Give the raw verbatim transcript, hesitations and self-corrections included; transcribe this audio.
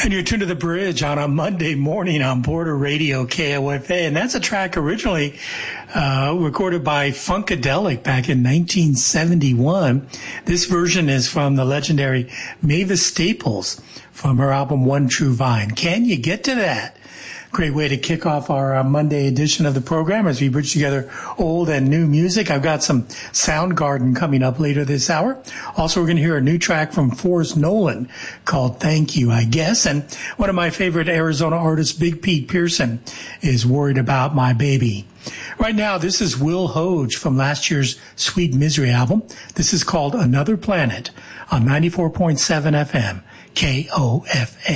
And you're tuned to The Bridge on a Monday morning on Border Radio K O F A. And that's a track originally uh, recorded by Funkadelic back in nineteen seventy-one. This version is from the legendary Mavis Staples from her album One True Vine. Can you get to that? Great way to kick off our uh, Monday edition of the program as we bridge together old and new music. I've got some Soundgarden coming up later this hour. Also, we're going to hear a new track from Forrest Nolan called Thank You, I Guess. And one of my favorite Arizona artists, Big Pete Pearson, is Worried About My Baby. Right now, this is Will Hoge from last year's Sweet Misery album. This is called Another Planet on ninety-four point seven F M, K O F A.